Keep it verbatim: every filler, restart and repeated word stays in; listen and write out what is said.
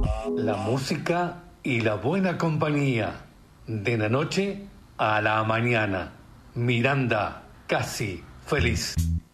La música y la buena compañía. De la noche a la mañana. Miranda, casi feliz.